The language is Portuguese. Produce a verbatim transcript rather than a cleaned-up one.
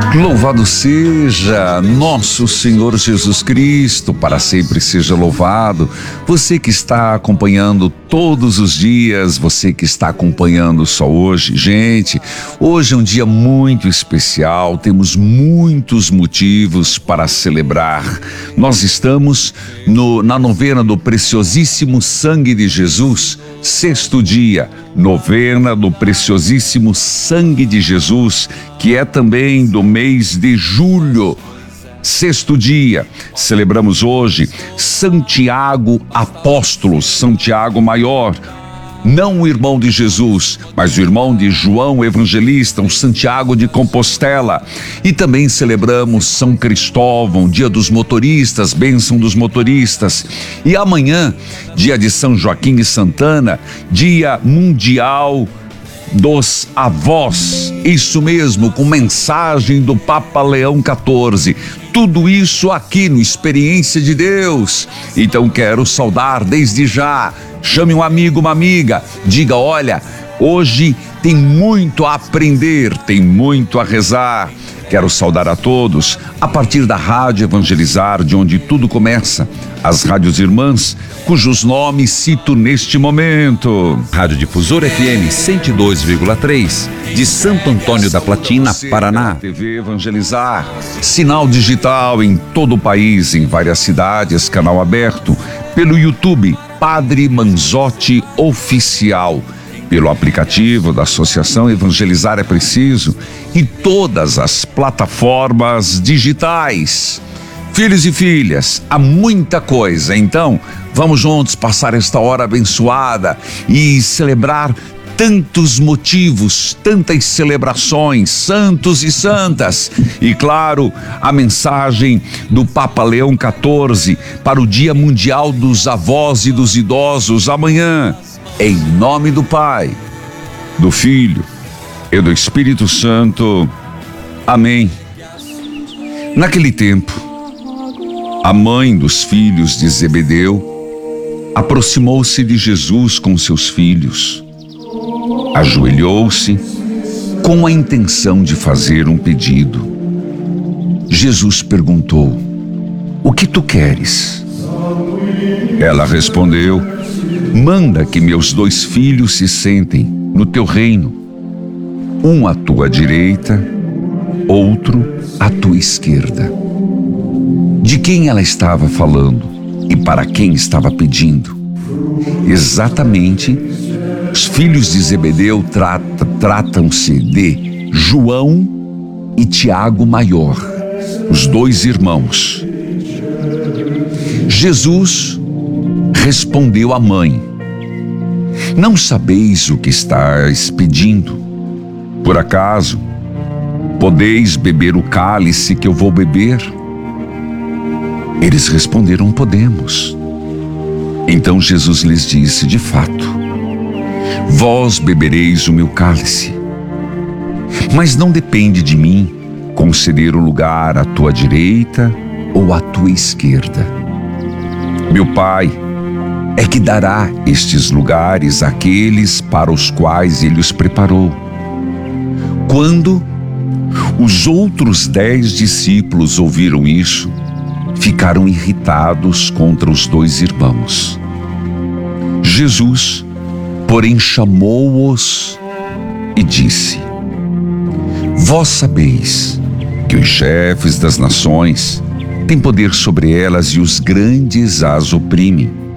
Louvado seja nosso Senhor Jesus Cristo, para sempre seja louvado. Você que está acompanhando todos os dias, você que está acompanhando só hoje. Gente, hoje é um dia muito especial, temos muitos motivos para celebrar. Nós estamos no, na novena do Preciosíssimo Sangue de Jesus, sexto dia, novena do Preciosíssimo Sangue de Jesus, que é também do mês de julho. Sexto dia, celebramos hoje Santiago Apóstolo, Santiago Maior, não o irmão de Jesus, mas o irmão de João Evangelista, o Santiago de Compostela. E também celebramos São Cristóvão, dia dos motoristas, bênção dos motoristas. E amanhã, dia de São Joaquim e Santana, dia mundial dos avós, isso mesmo, com mensagem do Papa Leão quatorze. Tudo isso aqui no Experiência de Deus. Então quero saudar desde já. Chame um amigo, uma amiga, diga: olha, hoje tem muito a aprender, tem muito a rezar. Quero saudar a todos a partir da Rádio Evangelizar, de onde tudo começa, as rádios irmãs, cujos nomes cito neste momento. Rádio Difusor F M cento e dois vírgula três, de Santo Antônio da Platina, Paraná. T V Evangelizar, sinal digital em todo o país, em várias cidades, canal aberto, pelo YouTube, Padre Manzotti Oficial, pelo aplicativo da Associação Evangelizar é Preciso e todas as plataformas digitais. Filhos e filhas, há muita coisa, então vamos juntos passar esta hora abençoada e celebrar tantos motivos, tantas celebrações, santos e santas. E claro, a mensagem do Papa Leão quatorze para o Dia Mundial dos Avós e dos Idosos amanhã. Em nome do Pai, do Filho e do Espírito Santo. Amém. Naquele tempo, a mãe dos filhos de Zebedeu aproximou-se de Jesus com seus filhos, ajoelhou-se com a intenção de fazer um pedido. Jesus perguntou: o que tu queres? Ela respondeu: manda que meus dois filhos se sentem no teu reino, um à tua direita, outro à tua esquerda. De quem ela estava falando e para quem estava pedindo? Exatamente, os filhos de Zebedeu trata, tratam-se de João e Tiago Maior, os dois irmãos. Jesus respondeu à mãe: não sabeis o que estáis pedindo? Por acaso podeis beber o cálice que eu vou beber? Eles responderam: podemos. Então Jesus lhes disse: de fato, vós bebereis o meu cálice, mas não depende de mim conceder o lugar à tua direita ou à tua esquerda. Meu Pai é que dará estes lugares àqueles para os quais ele os preparou. Quando os outros dez discípulos ouviram isso, ficaram irritados contra os dois irmãos. Jesus, porém, chamou-os e disse: vós sabeis que os chefes das nações têm poder sobre elas e os grandes as oprimem.